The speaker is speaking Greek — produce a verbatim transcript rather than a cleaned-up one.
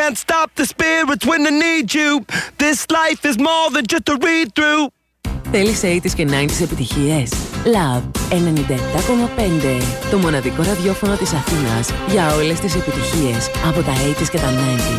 can't stop the spirits when I need you. This life is more than just a read-through. Θέλεις ογδόντα και ενενήντα επιτυχίες? Love ενενήντα επτά κόμμα πέντε. Το μοναδικό ραδιόφωνο της Αθήνας για όλες τις επιτυχίες από τα ογδόντα και τα ενενήντα.